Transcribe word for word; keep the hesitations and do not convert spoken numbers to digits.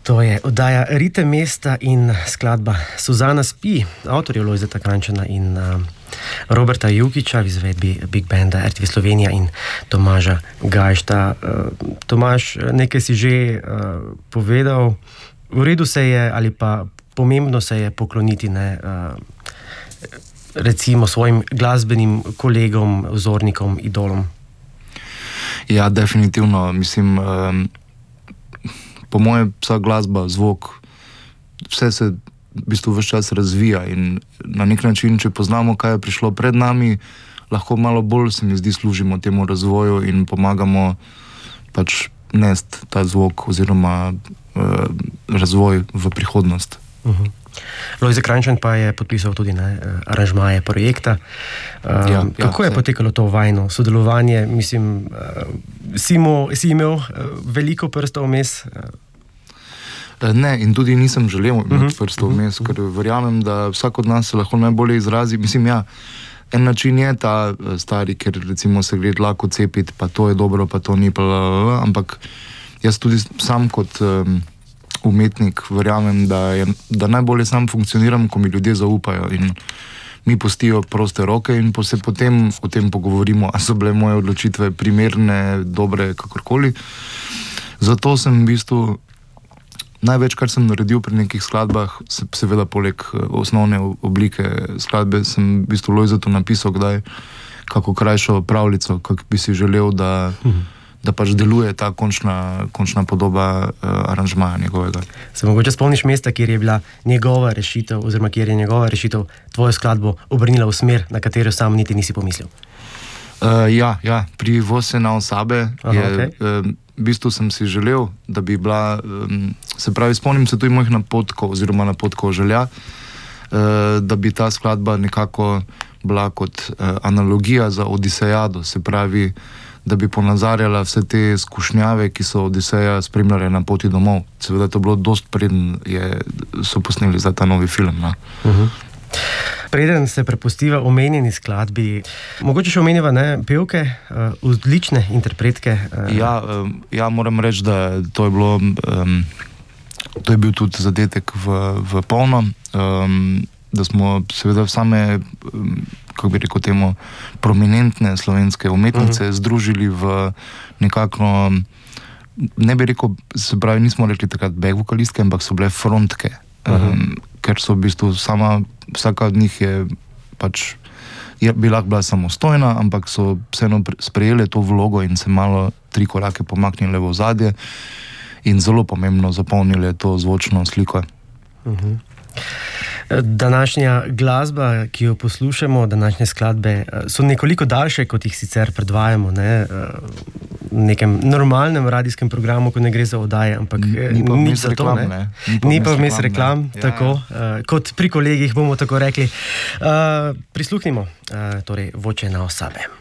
To je oddaja Ritem mesta in skladba Suzana spi, avtorjev Lojzeta Krajnčana in uh, Roberta Jukića v izvedbi Big Banda er te ve Slovenija in Tomaža Gajšta. Uh, Tomaž, nekaj si že uh, povedal, v redu se je ali pa pomembno se je pokloniti ne, uh, recimo svojim glasbenim kolegom, vzornikom, idolom. Ja, definitivno, mislim... Um... Po mojem, vsa glasba, zvok, vse se v bistvu ves čas razvija in na nek način, če poznamo, kaj je prišlo pred nami, lahko malo bolj, se mi zdi, služimo temu razvoju in pomagamo pač nesti ta zvok oziroma eh, razvoj v prihodnost. Uh-huh. Lojze Krajnčan pa je podpisal tudi ne, aranžmaje projekta. Uh, ja, kako ja, je potekalo to vajno sodelovanje? Mislim, uh, si, mo, si imel uh, veliko prstov vmes? Uh. Ne, in tudi nisem želel imeti uh-huh. prstov vmes, uh-huh. ker verjamem, da vsak od nas se lahko najbolje izrazi. Mislim, ja, en način je ta stari, ker recimo se gre dlako cepiti, pa to je dobro, pa to ni, pa lalala, ampak jaz tudi sam kot... Um, umetnik, verjamem, da, je, da najbolje sam funkcioniram, ko mi ljudje zaupajo in mi pustijo proste roke in po se potem o tem pogovorimo, a so bile moje odločitve primerne, dobre, kakorkoli. Zato sem v bistvu največ, kar sem naredil pri nekih skladbah, se, seveda poleg osnovne oblike skladbe, sem v bistvu Lojzetu napisal kdaj kako krajšo pravljico, kak bi si želel, da mhm. da pač deluje ta končna, končna podoba uh, aranžmaja njegovega. Se mogoče spomniš mesta, kjer je bila njegova rešitev, oziroma kjer je njegova rešitev tvojo skladbo obrnila v smer, na katero sam niti nisi pomislil? Uh, ja, ja, pri Vose na osabe Aha, je, okay. uh, v bistvu sem si želel, da bi bila, um, se pravi, spomnim se tudi mojih napotkov, oziroma napotkov želja, uh, da bi ta skladba nekako bila kot uh, analogija za Odisejado, se pravi, da bi ponazarjala vse te skušnjave, ki so Odiseja spremljale na poti domov. Seveda to bilo dost preden je, so posneli za ta novi film. No? Uh-huh. Preden se prepustiva omenjeni skladbi, mogoče še omenjava ne, pevke, uh, odlične interpretke. Uh. Ja, um, ja, moram reči, da to je bilo, um, to je bil tudi zadetek v, v polno, um, da smo seveda same, um, kako bi rekel temu, prominentne slovenske umetnice uh-huh. združili v nekako, ne bi rekel, se pravi, nismo rekli takrat back vokalistke, ampak so bile frontke, uh-huh. um, ker so v bistvu sama, vsaka od njih je pač, je bila, bila samostojna, ampak so vseeno sprejele to vlogo in se malo tri korake pomaknile v ozadje in zelo pomembno zapolnile to zvočno sliko. Uh-huh. Današnja glasba, ki jo poslušamo, današnje skladbe, so nekoliko daljše, kot jih sicer predvajamo ne? V nekem normalnem radijskem programu, ko ne gre za oddaje, ampak ni pa nič za to. Ni pa vmes reklam, ja, tako, ja. uh, kot pri kolegih bomo tako rekli. Uh, prisluhnimo, uh, torej Voče na osabe.